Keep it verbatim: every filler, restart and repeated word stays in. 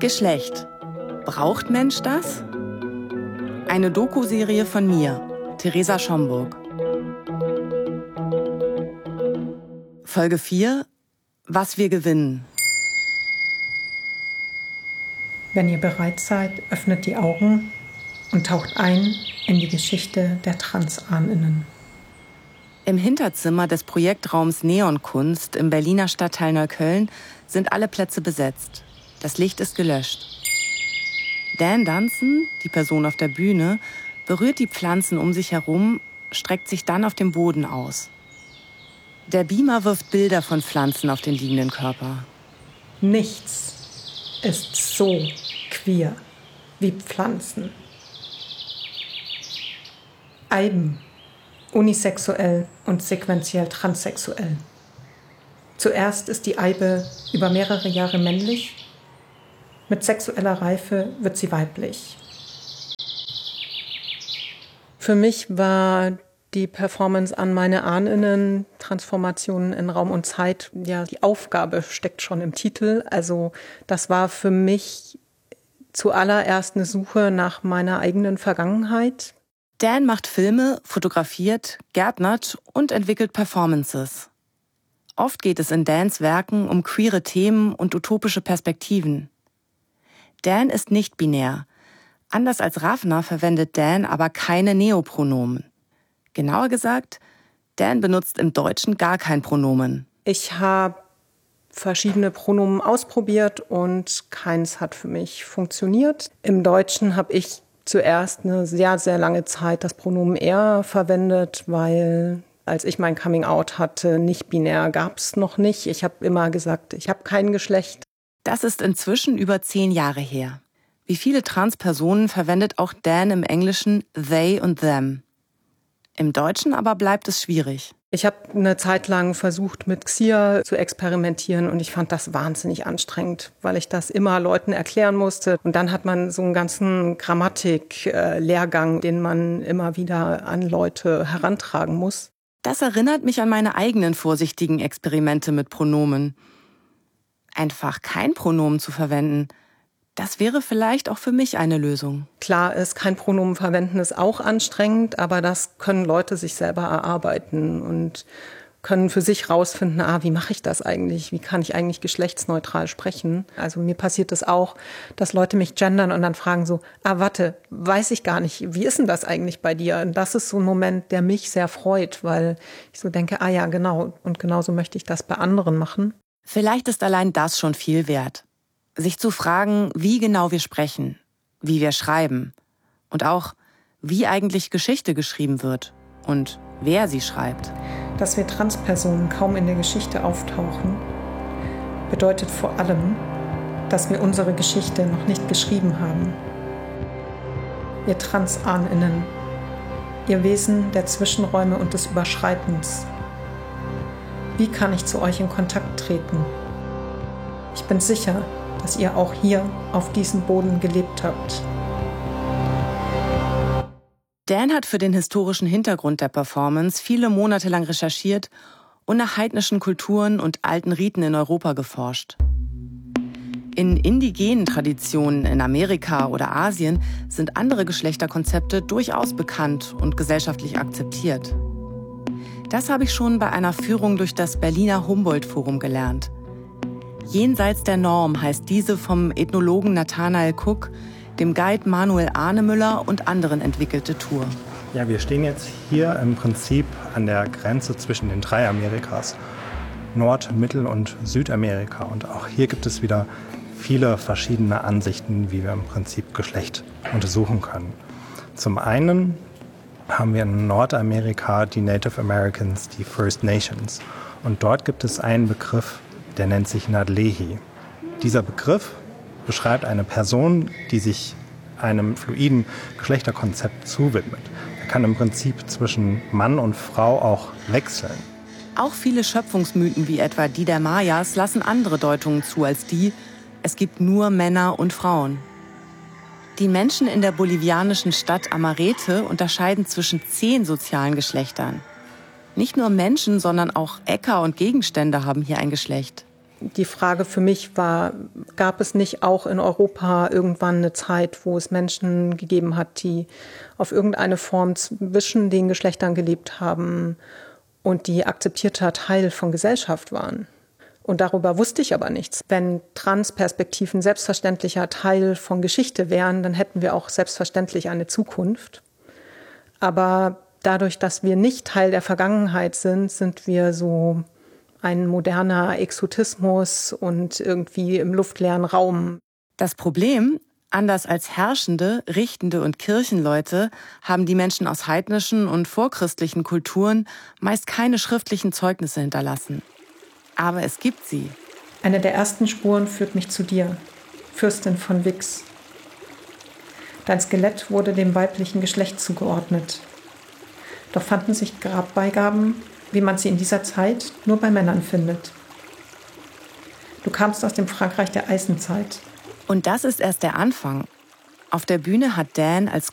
Geschlecht. Braucht Mensch das? Eine Doku-Serie von mir, Theresa Schomburg. Folge vier. Was wir gewinnen. Wenn ihr bereit seid, öffnet die Augen und taucht ein in die Geschichte der TransAhnInnen. Im Hinterzimmer des Projektraums Neonkunst im Berliner Stadtteil Neukölln sind alle Plätze besetzt. Das Licht ist gelöscht. Dan Dunstan, die Person auf der Bühne, berührt die Pflanzen um sich herum, streckt sich dann auf dem Boden aus. Der Beamer wirft Bilder von Pflanzen auf den liegenden Körper. Nichts ist so queer wie Pflanzen. Eiben, unisexuell und sequenziell transsexuell. Zuerst ist die Eibe über mehrere Jahre männlich, mit sexueller Reife wird sie weiblich. Für mich war die Performance an meine Ahninnen, Transformationen in Raum und Zeit, ja, die Aufgabe steckt schon im Titel. Also das war für mich zuallererst eine Suche nach meiner eigenen Vergangenheit. Dan macht Filme, fotografiert, gärtnert und entwickelt Performances. Oft geht es in Dans Werken um queere Themen und utopische Perspektiven. Dan ist nicht binär. Anders als Ravna verwendet Dan aber keine Neopronomen. Genauer gesagt, Dan benutzt im Deutschen gar kein Pronomen. Ich habe verschiedene Pronomen ausprobiert und keins hat für mich funktioniert. Im Deutschen habe ich zuerst eine sehr, sehr lange Zeit das Pronomen er verwendet, weil als ich mein Coming-out hatte, nicht binär gab es noch nicht. Ich habe immer gesagt, ich habe kein Geschlecht. Das ist inzwischen über zehn Jahre her. Wie viele Transpersonen verwendet auch Dan im Englischen they und them. Im Deutschen aber bleibt es schwierig. Ich habe eine Zeit lang versucht, mit Xia zu experimentieren und ich fand das wahnsinnig anstrengend, weil ich das immer Leuten erklären musste. Und dann hat man so einen ganzen Grammatik-Lehrgang, den man immer wieder an Leute herantragen muss. Das erinnert mich an meine eigenen vorsichtigen Experimente mit Pronomen. Einfach kein Pronomen zu verwenden, das wäre vielleicht auch für mich eine Lösung. Klar ist, kein Pronomen verwenden ist auch anstrengend, aber das können Leute sich selber erarbeiten und können für sich rausfinden, ah, wie mache ich das eigentlich? Wie kann ich eigentlich geschlechtsneutral sprechen? Also mir passiert es das auch, dass Leute mich gendern und dann fragen so, ah, warte, weiß ich gar nicht, wie ist denn das eigentlich bei dir? Und das ist so ein Moment, der mich sehr freut, weil ich so denke, ah ja, genau, und genauso möchte ich das bei anderen machen. Vielleicht ist allein das schon viel wert. Sich zu fragen, wie genau wir sprechen, wie wir schreiben und auch, wie eigentlich Geschichte geschrieben wird und wer sie schreibt. Dass wir Transpersonen kaum in der Geschichte auftauchen, bedeutet vor allem, dass wir unsere Geschichte noch nicht geschrieben haben. Ihr TransAhnInnen, ihr Wesen der Zwischenräume und des Überschreitens. Wie kann ich zu euch in Kontakt treten? Ich bin sicher, dass ihr auch hier auf diesem Boden gelebt habt. Dan hat für den historischen Hintergrund der Performance viele Monate lang recherchiert und nach heidnischen Kulturen und alten Riten in Europa geforscht. In indigenen Traditionen in Amerika oder Asien sind andere Geschlechterkonzepte durchaus bekannt und gesellschaftlich akzeptiert. Das habe ich schon bei einer Führung durch das Berliner Humboldt-Forum gelernt. Jenseits der Norm heißt diese vom Ethnologen Nathanael Cook, dem Guide Manuel Ahnemüller und anderen entwickelte Tour. Ja, wir stehen jetzt hier im Prinzip an der Grenze zwischen den drei Amerikas, Nord-, Mittel- und Südamerika. Und auch hier gibt es wieder viele verschiedene Ansichten, wie wir im Prinzip Geschlecht untersuchen können. Zum einen haben wir in Nordamerika die Native Americans, die First Nations. Und dort gibt es einen Begriff, der nennt sich Nadlehi. Dieser Begriff beschreibt eine Person, die sich einem fluiden Geschlechterkonzept zuwidmet. Er kann im Prinzip zwischen Mann und Frau auch wechseln. Auch viele Schöpfungsmythen wie etwa die der Mayas lassen andere Deutungen zu als die, es gibt nur Männer und Frauen. Die Menschen in der bolivianischen Stadt Amarete unterscheiden zwischen zehn sozialen Geschlechtern. Nicht nur Menschen, sondern auch Äcker und Gegenstände haben hier ein Geschlecht. die Frage für mich war, gab es nicht auch in Europa irgendwann eine Zeit, wo es Menschen gegeben hat, die auf irgendeine Form zwischen den Geschlechtern gelebt haben und die akzeptierter Teil von Gesellschaft waren? Und darüber wusste ich aber nichts. Wenn Transperspektiven selbstverständlicher Teil von Geschichte wären, dann hätten wir auch selbstverständlich eine Zukunft. Aber dadurch, dass wir nicht Teil der Vergangenheit sind, sind wir so ein moderner Exotismus und irgendwie im luftleeren Raum. Das Problem, anders als Herrschende, Richtende und Kirchenleute, haben die Menschen aus heidnischen und vorchristlichen Kulturen meist keine schriftlichen Zeugnisse hinterlassen. Aber es gibt sie. Eine der ersten Spuren führt mich zu dir, Fürstin von Wix. Dein Skelett wurde dem weiblichen Geschlecht zugeordnet. Doch fanden sich Grabbeigaben, wie man sie in dieser Zeit nur bei Männern findet. Du kamst aus dem Frankreich der Eisenzeit. Und das ist erst der Anfang. Auf der Bühne hat Dan als